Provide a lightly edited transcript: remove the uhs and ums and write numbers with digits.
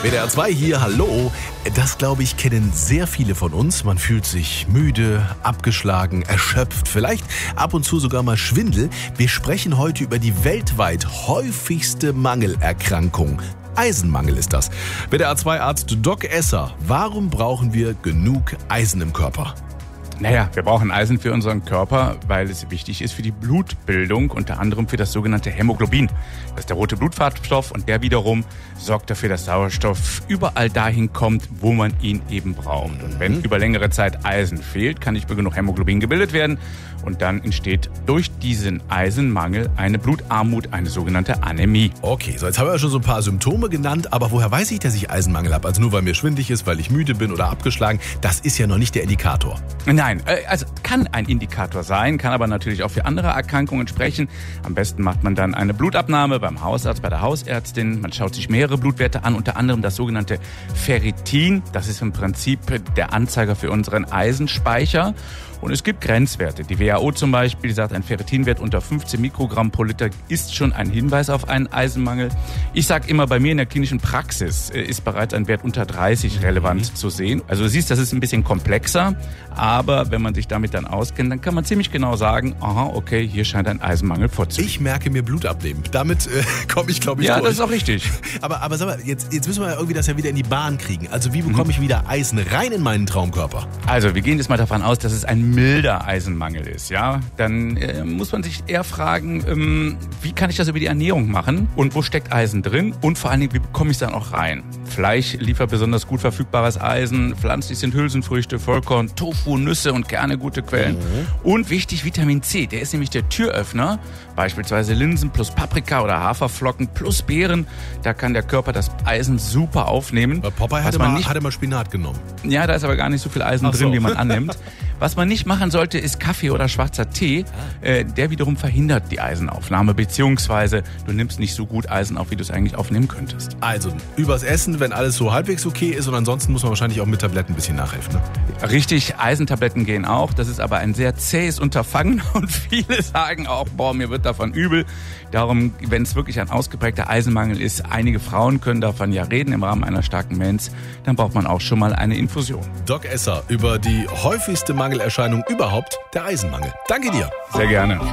WDR 2 hier, hallo. Das, glaube ich, kennen sehr viele von uns. Man fühlt sich müde, abgeschlagen, erschöpft, vielleicht ab und zu sogar mal Schwindel. Wir sprechen heute über die weltweit häufigste Mangelerkrankung. Eisenmangel ist das. WDR 2 Arzt Doc Esser, warum brauchen wir genug Eisen im Körper? Naja, wir brauchen Eisen für unseren Körper, weil es wichtig ist für die Blutbildung, unter anderem für das sogenannte Hämoglobin. Das ist der rote Blutfarbstoff und der wiederum sorgt dafür, dass Sauerstoff überall dahin kommt, wo man ihn eben braucht. Und wenn über längere Zeit Eisen fehlt, kann nicht mehr genug Hämoglobin gebildet werden und dann entsteht durch diesen Eisenmangel eine Blutarmut, eine sogenannte Anämie. Okay, so jetzt haben wir ja schon so ein paar Symptome genannt, aber woher weiß ich, dass ich Eisenmangel habe? Also nur weil mir schwindelig ist, weil ich müde bin oder abgeschlagen, das ist ja noch nicht der Indikator. Nein, also kann ein Indikator sein, kann aber natürlich auch für andere Erkrankungen sprechen. Am besten macht man dann eine Blutabnahme beim Hausarzt, bei der Hausärztin. Man schaut sich mehrere Blutwerte an, unter anderem das sogenannte Ferritin. Das ist im Prinzip der Anzeiger für unseren Eisenspeicher. Und es gibt Grenzwerte. Die WHO zum Beispiel sagt, ein Ferritinwert unter 15 Mikrogramm pro Liter ist schon ein Hinweis auf einen Eisenmangel. Ich sage immer, bei mir in der klinischen Praxis ist bereits ein Wert unter 30 relevant zu sehen. Also du siehst, das ist ein bisschen komplexer, aber wenn man sich damit dann auskennt, dann kann man ziemlich genau sagen, aha, okay, hier scheint ein Eisenmangel vorzuliegen. Ich merke mir Blut abnehmen. Damit komme ich, glaube ich, durch. Ja, das ist auch richtig. Aber sag mal, jetzt müssen wir irgendwie das ja wieder in die Bahn kriegen. Also wie bekomme ich wieder Eisen rein in meinen Traumkörper? Also wir gehen jetzt mal davon aus, dass es ein milder Eisenmangel ist, ja, dann muss man sich eher fragen, wie kann ich das über die Ernährung machen und wo steckt Eisen drin und vor allen Dingen, wie bekomme ich es dann auch rein? Fleisch liefert besonders gut verfügbares Eisen, pflanzlich sind Hülsenfrüchte, Vollkorn, Tofu, Nüsse und Kerne gute Quellen. Und wichtig, Vitamin C, der ist nämlich der Türöffner, beispielsweise Linsen plus Paprika oder Haferflocken plus Beeren, da kann der Körper das Eisen super aufnehmen. Popeye hatte mal Spinat genommen. Ja, da ist aber gar nicht so viel Eisen drin, wie man annimmt. Was man nicht machen sollte, ist Kaffee oder schwarzer Tee. Der wiederum verhindert die Eisenaufnahme, beziehungsweise du nimmst nicht so gut Eisen auf, wie du es eigentlich aufnehmen könntest. Also übers Essen, wenn alles so halbwegs okay ist, und ansonsten muss man wahrscheinlich auch mit Tabletten ein bisschen nachhelfen. Ne? Richtig, Eisentabletten gehen auch. Das ist aber ein sehr zähes Unterfangen und viele sagen auch, boah, mir wird davon übel. Darum, wenn es wirklich ein ausgeprägter Eisenmangel ist, einige Frauen können davon ja reden im Rahmen einer starken Mens, dann braucht man auch schon mal eine Infusion. Doc Esser über die häufigste Mangelerscheinung überhaupt, der Eisenmangel. Danke dir. Sehr gerne.